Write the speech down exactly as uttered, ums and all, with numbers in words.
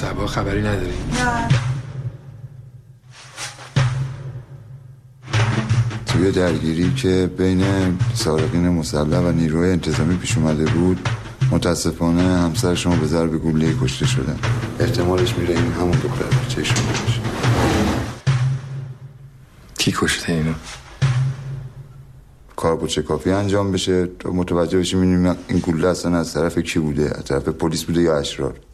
سبا خبری نداری؟ نه. توی درگیری که بین سارقین مسلح و نیروی انتظامی پیش اومده بود، متاسفانه همسر شما به ضرب گلوله کشته شدن. احتمالش میره این همون دختر بچه شما باشه. کی کشته اینو؟ کار با چه کافی انجام بشه تا متوجه بشیم این گلوله اصلا از طرف کی بوده، از طرف پلیس بوده یا اشرار.